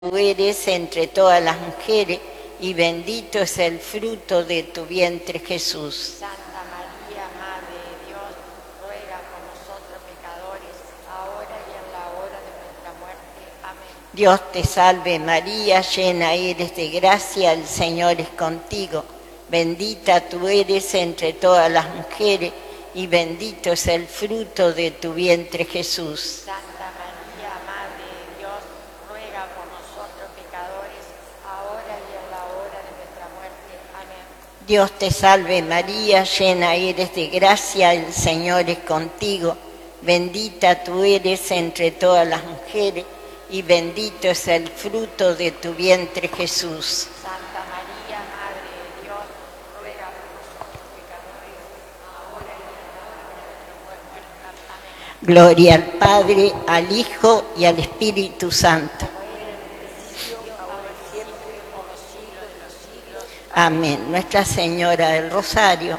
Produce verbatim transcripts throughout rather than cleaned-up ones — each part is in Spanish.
Tú eres entre todas las mujeres, y bendito es el fruto de tu vientre, Jesús. Santa María, Madre de Dios, ruega por nosotros pecadores, ahora y en la hora de nuestra muerte. Amén. Dios te salve María, llena eres de gracia, el Señor es contigo. Bendita tú eres entre todas las mujeres, y bendito es el fruto de tu vientre, Jesús. Santa María, Madre de Dios, ruega por nosotros pecadores, ahora y en la hora de nuestra muerte. Amén. Dios te salve María, llena eres de gracia, el Señor es contigo. Bendita tú eres entre todas las mujeres, y bendito es el fruto de tu vientre, Jesús. Santa María, Madre de Dios, ruega por nosotros pecadores, ahora y en la hora de nuestra muerte. Amén. Gloria al Padre, al Hijo y al Espíritu Santo. Amén. Nuestra Señora del Rosario,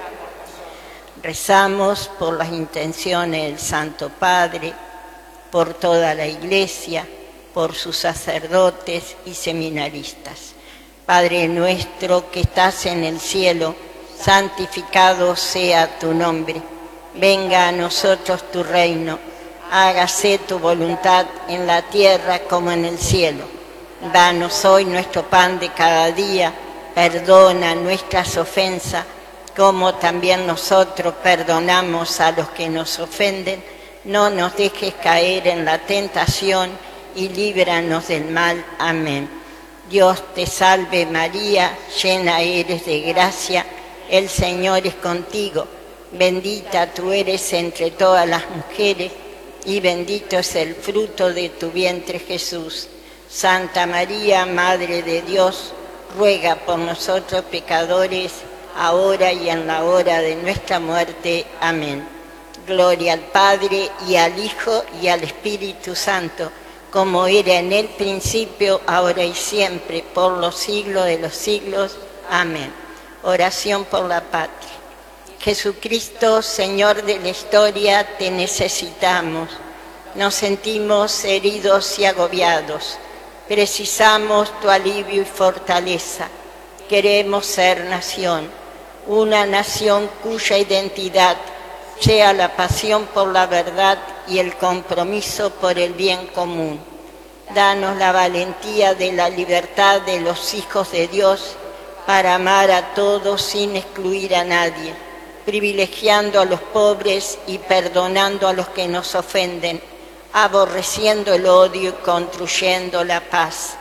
rezamos por las intenciones del Santo Padre, por toda la Iglesia, por sus sacerdotes y seminaristas. Padre nuestro que estás en el cielo, santificado sea tu nombre. Venga a nosotros tu reino, hágase tu voluntad en la tierra como en el cielo. Danos hoy nuestro pan de cada día, perdona nuestras ofensas, como también nosotros perdonamos a los que nos ofenden. No nos dejes caer en la tentación y líbranos del mal. Amén. Dios te salve María, llena eres de gracia, el Señor es contigo. Bendita tú eres entre todas las mujeres, y bendito es el fruto de tu vientre, Jesús. Santa María, Madre de Dios, ruega por nosotros pecadores, ahora y en la hora de nuestra muerte. Amén. Gloria al Padre, y al Hijo, y al Espíritu Santo, como era en el principio, ahora y siempre, por los siglos de los siglos. Amén. Oración por la patria. Jesucristo, Señor de la historia, te necesitamos. Nos sentimos heridos y agobiados. Precisamos tu alivio y fortaleza. Queremos ser nación, una nación cuya identidad sea la pasión por la verdad y el compromiso por el bien común. Danos la valentía de la libertad de los hijos de Dios para amar a todos sin excluir a nadie, privilegiando a los pobres y perdonando a los que nos ofenden, aborreciendo el odio y construyendo la paz.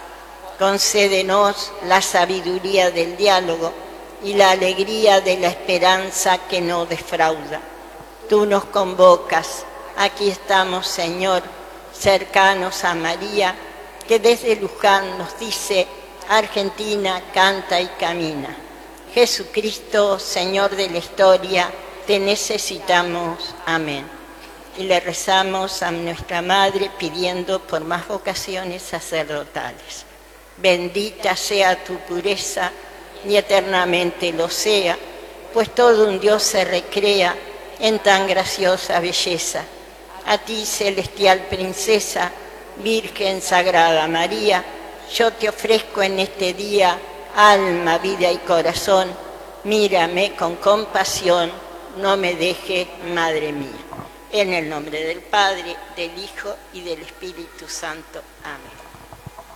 Concédenos la sabiduría del diálogo y la alegría de la esperanza que no defrauda. Tú nos convocas, aquí estamos, Señor, cercanos a María, que desde Luján nos dice: Argentina canta y camina. Jesucristo, Señor de la historia, te necesitamos. Amén. Y le rezamos a nuestra Madre pidiendo por más vocaciones sacerdotales. Bendita sea tu pureza y eternamente lo sea, pues todo un Dios se recrea en tan graciosa belleza. A ti, celestial princesa, Virgen Sagrada María, yo te ofrezco en este día alma, vida y corazón. Mírame con compasión, no me dejes, Madre mía. En el nombre del Padre, del Hijo y del Espíritu Santo. Amén.